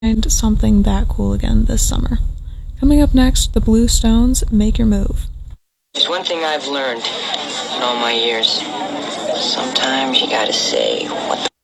find something that cool again this summer. Coming up next, the Blue Stones, Make Your Move. There's one thing I've learned in all my years. Sometimes you gotta say what the